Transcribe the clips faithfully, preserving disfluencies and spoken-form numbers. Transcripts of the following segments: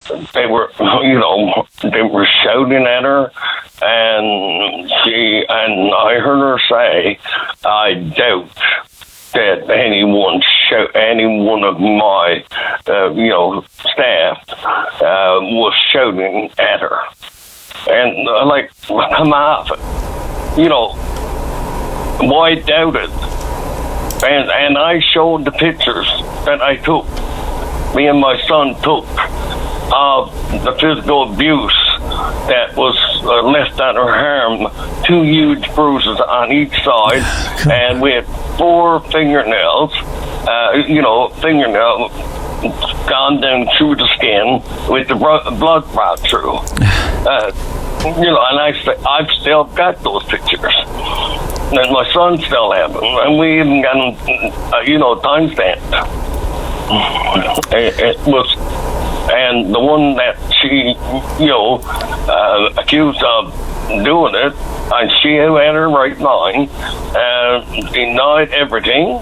they were, you know, they were shouting at her, and she, and I heard her say, I doubt that anyone shout, any one of my, uh, you know, staff uh, was shouting at her. And uh, like, come off it. You know, why doubt it? And, and I showed the pictures that I took, me and my son took, of the physical abuse that was uh, left on her arm, two huge bruises on each side, and with four fingernails, uh, you know, fingernail gone down through the skin with the blood brought through. Uh, you know, and I, I've still got those pictures. And my son still have them, and we even got them, uh, you know, time stamped. It, it was, and the one that she, you know, uh, accused of doing it, and she had her right mind, and denied everything,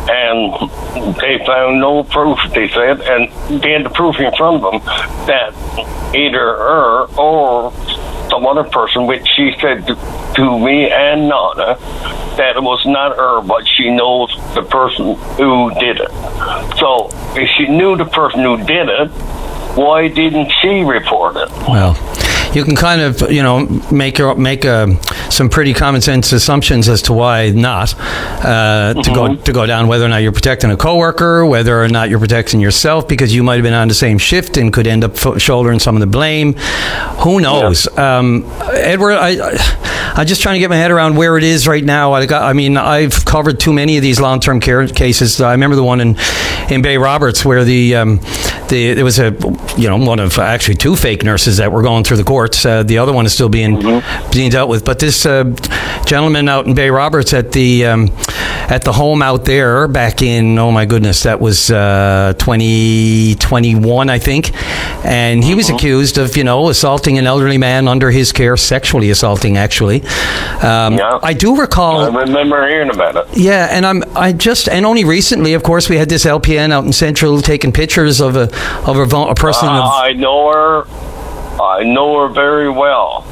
and they found no proof, they said, and they had the proof in front of them that either her or some other person, which she said to, to me and Nana, that it was not her, but she knows the person who did it. So if she knew the person who did it, why didn't she report it? Well, you can kind of, you know, make your, make uh, some pretty common sense assumptions as to why not uh, to mm-hmm. go to go down, whether or not you're protecting a coworker, whether or not you're protecting yourself, because you might have been on the same shift and could end up f- shouldering some of the blame. Who knows? Yeah. Um, Edward, I, I'm just trying to get my head around where it is right now. I got, I mean, I've covered too many of these long-term care cases. I remember the one in in Bay Roberts where the um, the there was a you know one of actually two fake nurses that were going through the courts. Uh, the other one is still being mm-hmm. being dealt with. But this uh, gentleman out in Bay Roberts at the um, at the home out there back in, oh my goodness, that was uh, twenty twenty-one, I think, and he mm-hmm. was accused of you know assaulting an elderly man under his care, sexually assaulting actually. Um, yeah. I do recall. I remember hearing about it. Yeah, and I'm I just and only recently, of course, we had this L P N out in Central taking pictures of a of a, a person. Uh, of, I know her. I know her very well.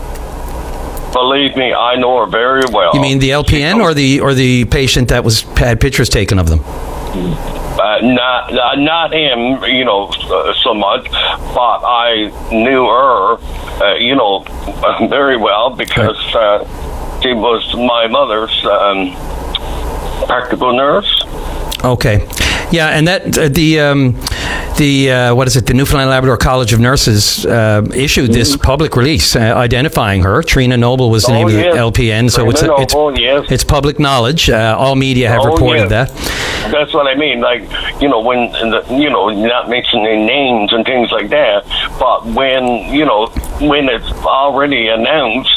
Believe me, I know her very well. You mean the L P N or the or the patient that was had pictures taken of them? Uh, not uh, not him, you know, uh, so much, but I knew her, uh, you know, very well because uh, she was my mother's um, practical nurse. Okay. Yeah, and that uh, the um, the uh, what is it? The Newfoundland Labrador College of Nurses uh, issued this mm-hmm. public release uh, identifying her. Trina Noble was the oh, name yes. of the L P N, so Trina it's it's, Noble, yes. it's public knowledge. Uh, all media have oh, reported yes. that. That's what I mean. Like you know, when the, you know, not mentioning names and things like that, but when you know, when it's already announced,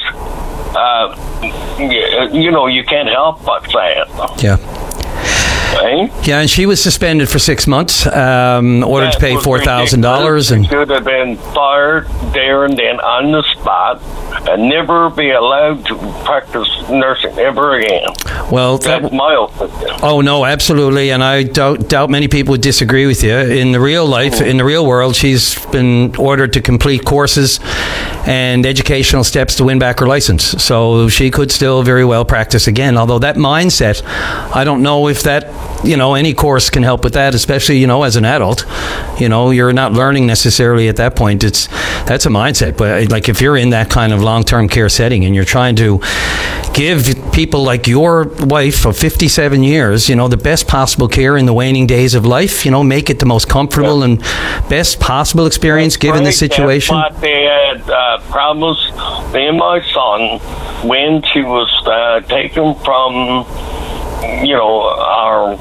uh, you, you know, you can't help but say it. Yeah. Right? Yeah, and she was suspended for six months, um, ordered that to pay four thousand dollars. And should have been fired there and then on the spot and never be allowed to practice nursing ever again. Well, that's that, my opinion. Oh, no, absolutely. And I doubt, doubt many people would disagree with you. In the real life, mm-hmm. in the real world, she's been ordered to complete courses and educational steps to win back her license. So she could still very well practice again. Although that mindset, I don't know if that, you know, any course can help with that, especially, you know, as an adult. You know, you're not learning necessarily at that point. It's that's a mindset. But like if you're in that kind of long-term care setting and you're trying to give people like your wife of fifty-seven years, you know, the best possible care in the waning days of life, you know, make it the most comfortable yeah. and best possible experience that's given right. the situation. That's what they had uh, promised me and my son when she was uh, taken from, you know, our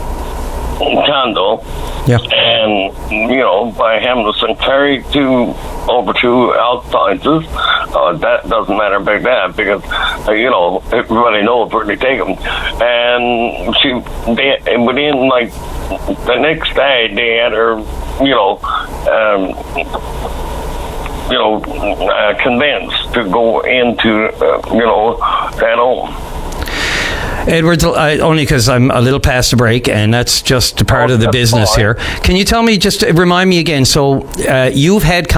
condo, yeah. and you know, by Hamilton carried to over to Health Sciences. Uh, that doesn't matter about that because uh, you know everybody knows where they take them. And she, they, within like the next day, they had her, you know, um, you know, uh, convinced to go into, uh, you know, that home. Edward, I, only because I'm a little past the break, and that's just a part oh, of the business fine. here. Can you tell me, just remind me again, so uh, you've had